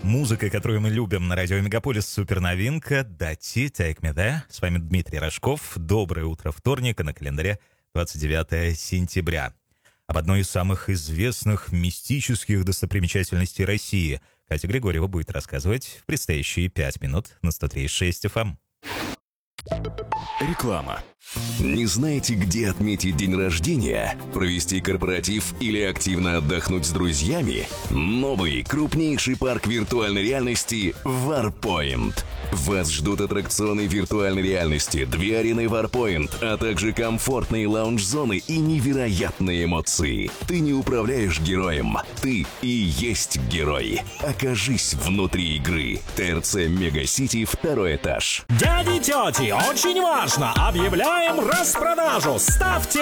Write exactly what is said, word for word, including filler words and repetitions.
Музыка, которую мы любим на радио Мегаполис, суперновинка «Дати Take Me There». С вами Дмитрий Рожков. Доброе утро вторника, на календаре двадцать девятое сентября. Об одной из самых известных мистических достопримечательностей России Катя Григорьева будет рассказывать в предстоящие пять минут на сто три и шесть эф эм. Реклама. Не знаете, где отметить день рождения, провести корпоратив или активно отдохнуть с друзьями? Новый, крупнейший парк виртуальной реальности Warpoint. Вас ждут аттракционы виртуальной реальности, две арены Warpoint, а также комфортные лаунж-зоны и невероятные эмоции. Ты не управляешь героем, ты и есть герой. Окажись внутри игры. ТРЦ Мегасити, второй этаж. Дяди и тети, очень важно! Объявляем распродажу! Ставьте